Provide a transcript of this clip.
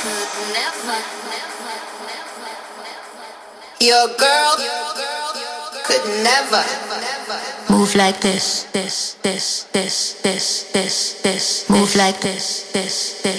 Your girl could never move like this. Move like this.